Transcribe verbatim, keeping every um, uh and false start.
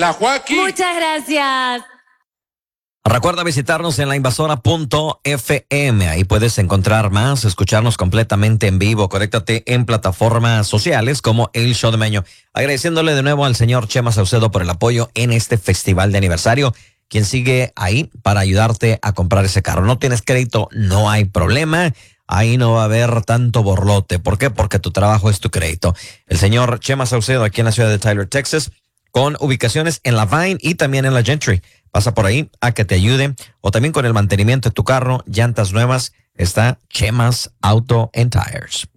La Joaquín. Muchas gracias. Recuerda visitarnos en la invasora punto f m. Ahí puedes encontrar más, escucharnos completamente en vivo. Conéctate en plataformas sociales como El Show de Meño. Agradeciéndole de nuevo al señor Chema Saucedo por el apoyo en este festival de aniversario, quien sigue ahí para ayudarte a comprar ese carro. No tienes crédito, no hay problema. Ahí no va a haber tanto borlote. ¿Por qué? Porque tu trabajo es tu crédito. El señor Chema Saucedo aquí en la ciudad de Tyler, Texas, con ubicaciones en la Vine y también en la Gentry. Pasa por ahí a que te ayude, o también con el mantenimiento de tu carro, llantas nuevas, está Chemas Auto and Tires.